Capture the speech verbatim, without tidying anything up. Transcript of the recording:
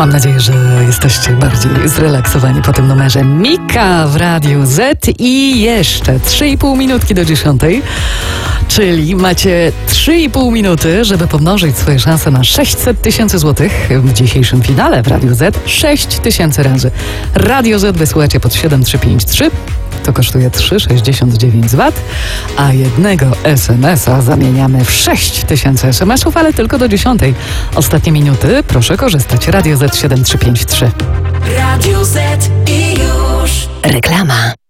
Mam nadzieję, że jesteście bardziej zrelaksowani po tym numerze. Mika w Radiu Z i jeszcze trzy i pół minutki do dziesiątej. Czyli macie trzy i pół minuty, żeby pomnożyć swoje szanse na sześćset tysięcy złotych w dzisiejszym finale w Radiu Z. sześć tysięcy razy. Radio Z wysyłacie pod siedem trzy pięć trzy. To kosztuje trzy sześćdziesiąt dziewięć złotych, a jednego es em es a zamieniamy w sześć tysięcy es em esów, ale tylko do dziesiątej. Ostatnie minuty, proszę korzystać. Radio Z siedem trzy pięć trzy. Radio Z i już. Reklama.